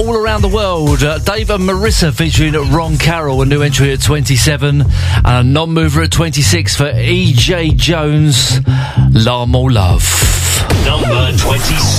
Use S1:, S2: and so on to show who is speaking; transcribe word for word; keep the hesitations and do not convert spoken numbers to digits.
S1: All Around the World. Uh, Dave and Marissa featuring Ron Carroll, a new entry at twenty-seven, and a non-mover at twenty-six for E J Jones, La More Love.
S2: Number twenty-six.